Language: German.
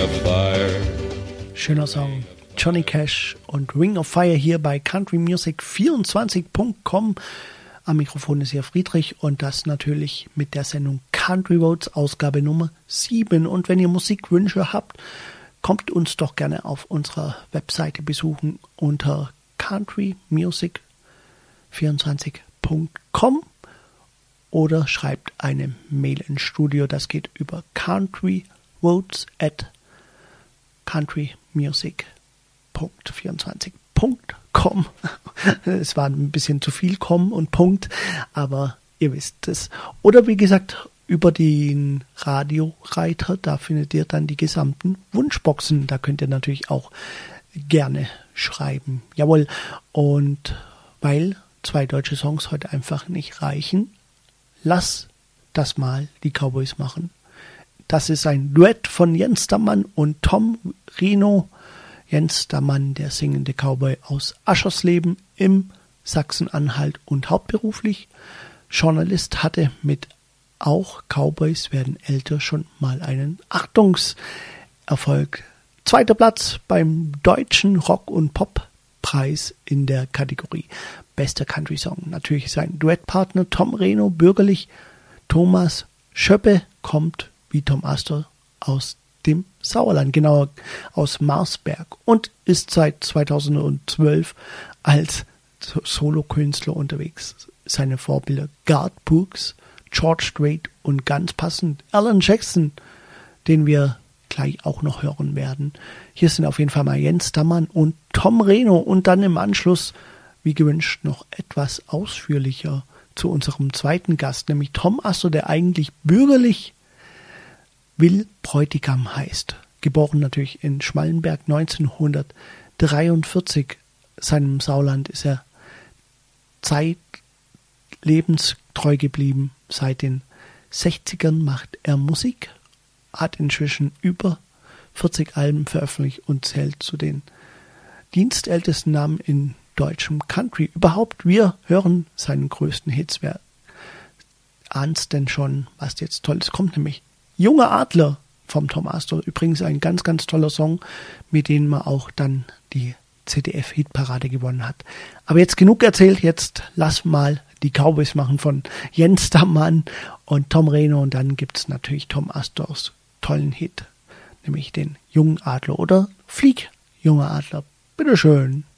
of Fire. Schöner Song. Johnny Cash und Ring of Fire hier bei countrymusic24.com. Am Mikrofon ist hier Friedrich und das natürlich mit der Sendung Country Roads, Ausgabe Nummer 7. Und wenn ihr Musikwünsche habt, kommt uns doch gerne auf unserer Webseite besuchen unter countrymusic24.com oder schreibt eine Mail ins Studio. Das geht über countryroads@countrymusic.24.com. Es war ein bisschen zu viel Kommen und Punkt, aber ihr wisst es. Oder wie gesagt, über den Radioreiter, da findet ihr dann die gesamten Wunschboxen. Da könnt ihr natürlich auch gerne schreiben. Jawohl. Und weil 2 deutsche Songs heute einfach nicht reichen, lass das mal die Cowboys machen. Das ist ein Duett von Jens Dammann und Tom Reno. Jens Dammann, der singende Cowboy aus Aschersleben im Sachsen-Anhalt und hauptberuflich Journalist, hatte mit Auch Cowboys werden älter schon mal einen Achtungserfolg. 2. Platz beim Deutschen Rock- und Pop-Preis in der Kategorie Bester Country-Song. Natürlich sein Duettpartner Tom Reno, bürgerlich. Thomas Schöppe kommt wie Tom Astor aus dem Sauerland, genauer aus Marsberg, und ist seit 2012 als Solokünstler unterwegs. Seine Vorbilder Garth Brooks, George Strait und ganz passend Alan Jackson, den wir gleich auch noch hören werden. Hier sind auf jeden Fall mal Jens Dammann und Tom Reno und dann im Anschluss, wie gewünscht, noch etwas ausführlicher zu unserem zweiten Gast, nämlich Tom Astor, der eigentlich bürgerlich Will Bräutigam heißt. Geboren natürlich in Schmallenberg 1943. Seinem Sauerland ist er zeitlebens-treu geblieben. Seit den 60ern macht er Musik, hat inzwischen über 40 Alben veröffentlicht und zählt zu den dienstältesten Namen in deutschem Country. Überhaupt, wir hören seinen größten Hits. Wer ahnt's denn schon, was jetzt Tolles kommt, nämlich Junger Adler vom Tom Astor. Übrigens ein ganz, ganz toller Song, mit dem man auch dann die ZDF-Hitparade gewonnen hat. Aber jetzt genug erzählt, jetzt lass mal die Cowboys machen von Jens Dammann und Tom Reno, und dann gibt's natürlich Tom Astors tollen Hit, nämlich den Jungen Adler oder Flieg, Junger Adler. Bitteschön.